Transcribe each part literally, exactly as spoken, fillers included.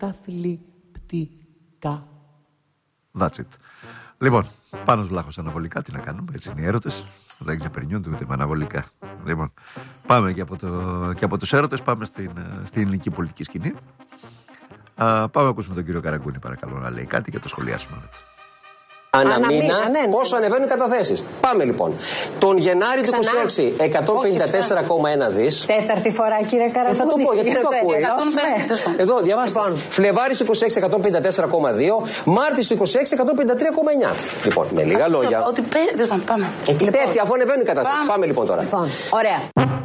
Καθλιπτικά. That's it. Λοιπόν, Πάνος Βλάχος αναβολικά, τι να κάνουμε, έτσι είναι οι έρωτες. Δεν ξεπερνιούνται ούτε με αναβολικά. Λοιπόν, πάμε και από, το, και από τους έρωτες, πάμε στην, στην ελληνική πολιτική σκηνή. Α, πάμε να ακούσουμε τον κύριο Καραγκούνη, παρακαλώ, να λέει κάτι και το σχολιάσουμε μετά. Αναμήνα, ναι, ναι. Πόσο ανεβαίνουν οι καταθέσεις. Πάμε λοιπόν. Τον Γενάρη του είκοσι έξι, εκατόν πενήντα τέσσερα κόμμα ένα δις. Τέταρτη φορά, κύριε Καραγκούνη. Θα το πω, γιατί δεν το ακούω. Εδώ, διαβάστε. Φλεβάρης του είκοσι έξι, εκατόν πενήντα τέσσερα κόμμα δύο. Μάρτης του είκοσι έξι, εκατόν πενήντα τρία κόμμα εννιά. Λοιπόν, με λίγα λόγια. Ότι πέφτει, πάμε. Τι πέφτει, αφού ανεβαίνουν οι καταθέσεις. Πάμε λοιπόν τώρα. Ωραία.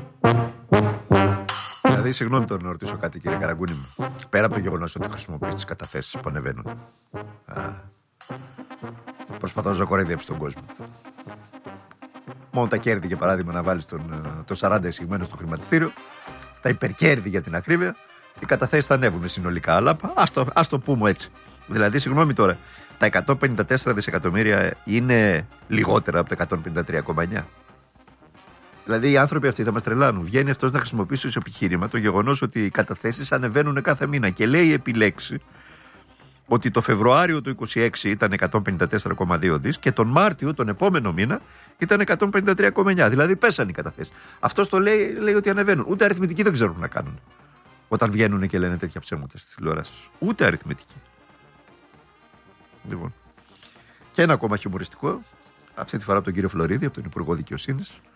Δηλαδή, συγγνώμη τώρα να ρωτήσω κάτι, κύριε Καραγκούνη μου. Πέρα από το γεγονός ότι χρησιμοποιείς τις καταθέσεις που ανεβαίνουν. Α, προσπαθώ να κοροϊδέψω τον κόσμο. Μόνο τα κέρδη, για παράδειγμα, να βάλεις τον, το σαράντα εισηγμένο στο χρηματιστήριο, τα υπερκέρδη για την ακρίβεια, οι καταθέσεις θα ανέβουν συνολικά. Αλλά ας το, ας το πούμε έτσι. Δηλαδή, συγγνώμη τώρα, τα εκατόν πενήντα τέσσερα δισεκατομμύρια είναι λιγότερα από τα εκατόν πενήντα τρία κόμμα εννιά. Δηλαδή, οι άνθρωποι αυτοί θα μας τρελάνουν. Βγαίνει αυτός να χρησιμοποιήσει ως επιχείρημα το γεγονός ότι οι καταθέσεις ανεβαίνουν κάθε μήνα. Και λέει επί λέξη ότι το Φεβρουάριο του είκοσι έξι ήταν εκατόν πενήντα τέσσερα κόμμα δύο δις και τον Μάρτιο, τον επόμενο μήνα, ήταν εκατόν πενήντα τρία κόμμα εννιά. Δηλαδή, πέσανε οι καταθέσεις. Αυτός το λέει, λέει ότι ανεβαίνουν. Ούτε αριθμητικοί δεν ξέρουν να κάνουν. Όταν βγαίνουν και λένε τέτοια ψέματα στις τηλεοράσεις. Ούτε αριθμητικοί. Λοιπόν. Και ένα ακόμα χιουμοριστικό. Αυτή τη φορά από τον κύριο Φλωρίδη, από τον Υπουργό Δικαιοσύνης.